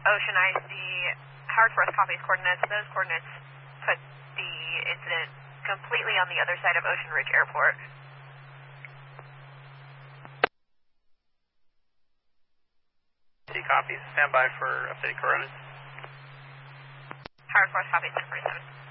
Ocean, I see Howard Forest copies coordinates. Those coordinates put the incident completely on the other side of Ocean Ridge Airport. C copies. Stand by for updated coordinates. Howard Forest copies 1047.